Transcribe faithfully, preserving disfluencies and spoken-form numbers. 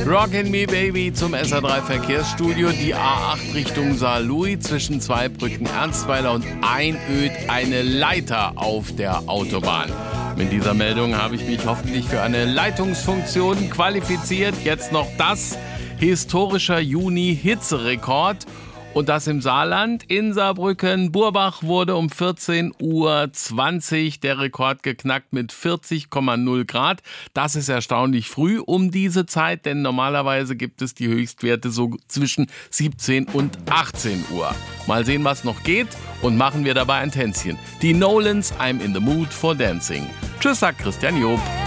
Rockin' Me Baby zum S R drei Verkehrsstudio. Die A acht Richtung Saarlouis zwischen Zweibrücken, Ernstweiler und Einöd eine Leiter auf der Autobahn. Mit dieser Meldung habe ich mich hoffentlich für eine Leitungsfunktion qualifiziert. Jetzt noch das: historischer Juni-Hitzerekord. Und das im Saarland. In Saarbrücken, Burbach wurde um vierzehn Uhr zwanzig der Rekord geknackt mit vierzig Komma null Grad. Das ist erstaunlich früh um diese Zeit, denn normalerweise gibt es die Höchstwerte so zwischen siebzehn und achtzehn Uhr. Mal sehen, was noch geht, und machen wir dabei ein Tänzchen. Die Nolans, I'm in the mood for dancing. Tschüss, sagt Christian Job.